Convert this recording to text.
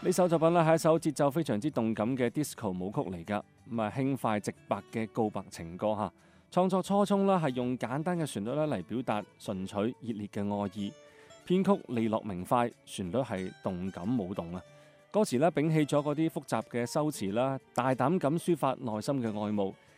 呢首作品咧係一首節奏非常之動感嘅 disco 舞曲嚟㗎，咁啊輕快直白嘅告白情歌嚇。創作初衷咧係用簡單嘅旋律咧嚟表達純粹熱烈嘅愛意，編曲利落明快，旋律係動感舞動啊。歌詞咧摒棄咗嗰啲複雜嘅修辭啦，大膽咁抒發內心嘅愛慕，